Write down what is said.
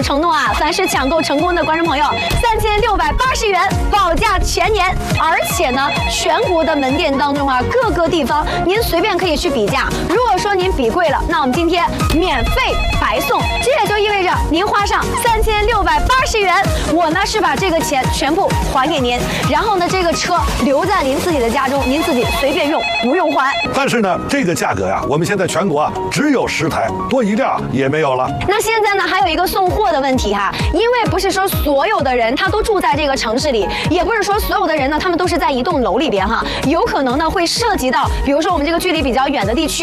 有承诺啊，凡是抢购成功的观众朋友，3680元保价全年，而且呢，全国的门店当中啊，各个地方您随便可以去比价。如果说您比贵了，那我们今天免费白送，这也就意味着您花上3680元，我呢是把这个钱全部还给您，然后呢，这个车留在您自己的家中，您自己随便用，不用还。 但是呢，这个价格呀，我们现在全国啊只有10台，多一辆也没有了。 那现在呢，还有一个送货的问题哈，因为不是说所有的人他都住在这个城市里，也不是说所有的人呢他们都是在一栋楼里边哈，有可能呢会涉及到，比如说我们这个距离比较远的地区。